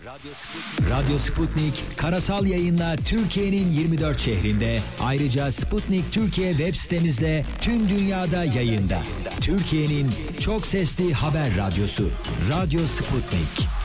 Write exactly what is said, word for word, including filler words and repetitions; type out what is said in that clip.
Radyo Sputnik. Radyo Sputnik karasal yayınla Türkiye'nin yirmi dört şehrinde, ayrıca Sputnik Türkiye web sitemizle tüm dünyada yayında. Türkiye'nin çok sesli haber radyosu Radyo Sputnik.